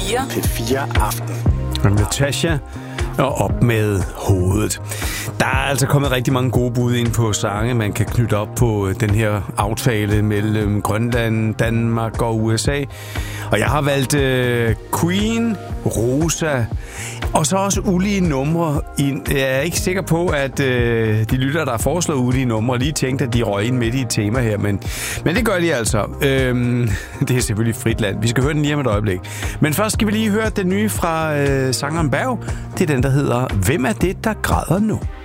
P4 Aften. Med Natasha og op med hovedet. Der er altså kommet rigtig mange gode bud ind på sange, man kan knytte op på den her aftale mellem Grønland, Danmark og USA. Og jeg har valgt Queen, Rosa og så også ulige numre. Jeg er ikke sikker på, at de lytter, der foreslår ulige numre, lige tænkte, at de røg ind midt i et tema her. Men det gør de altså. Det er selvfølgelig frit land. Vi skal høre den lige om et øjeblik. Men først skal vi lige høre den nye fra sangeren Berg. Det er den, der hedder Hvem er det, der græder nu?